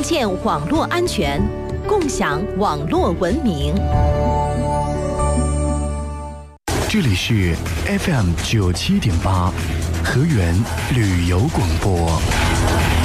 建网络安全，共享网络文明。 这里是 FM 97.8，河源旅游广播。